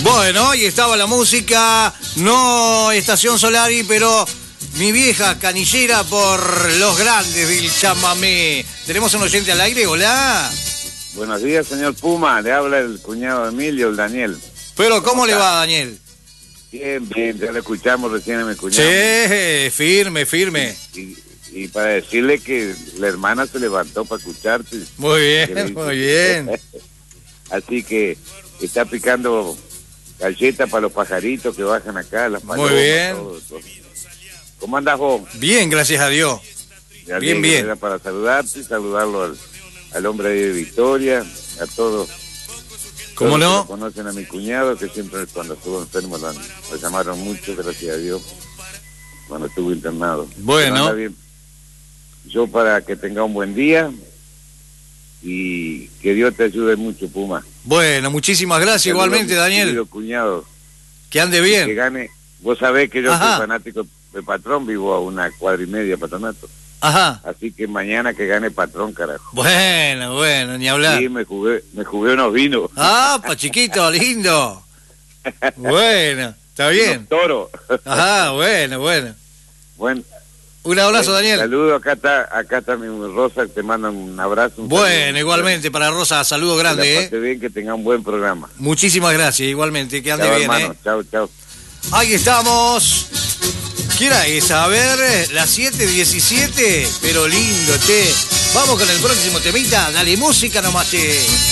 Bueno, y estaba la música, no Estación Solari, pero mi vieja canillera por los grandes del chamamé. Tenemos un oyente al aire, hola. Buenos días, señor Puma, le habla el cuñado de Emilio, el Daniel. Pero, ¿cómo le va, Daniel? Bien, bien, ya lo escuchamos recién a mi cuñado. Sí, firme, firme. Y para decirle que la hermana se levantó para escucharte. Muy bien, muy bien. Así que está picando galletas para los pajaritos que bajan acá, las palomas. Muy bien. Todo. ¿Cómo andas vos? Bien, gracias a Dios. Bien, bien. Era para saludarte y saludarlo al hombre de Victoria, a todos. ¿Cómo todos no? que conocen a mi cuñado, que siempre cuando estuvo enfermo lo llamaron mucho, gracias a Dios, cuando estuvo internado. Bueno. Yo para que tenga un buen día y que Dios te ayude mucho, Puma. Bueno, muchísimas gracias igualmente, Daniel. Querido cuñado. Que ande bien. Que gane. Vos sabés que yo Ajá. soy fanático de Patrón, vivo a una cuadra y media, Patronato. Ajá. Así que mañana que gane Patrón, carajo. Bueno, ni hablar. Sí, me jugué unos vinos. Ah, pa' chiquito, lindo. Bueno, está bien. Unos toros. Ajá, bueno. Bueno. Un abrazo, Daniel. Saludos, acá está mi Rosa, te manda un abrazo. Bueno, igualmente para Rosa, saludo grande, que bien, que tenga un buen programa. Muchísimas gracias, igualmente, que ande chau, bien, hermano. Chau. Ahí estamos. ¿Qué era esa? A ver, las 7:17, pero lindo, che. Vamos con el próximo temita, dale música nomás, che.